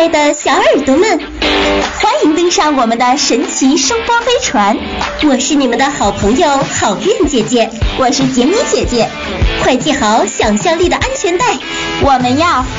爱的小耳朵们，欢迎登上我们的神奇声波飞船，我是你们的好朋友好运姐姐，我是杰米姐姐，快系好想象力的安全带，我们要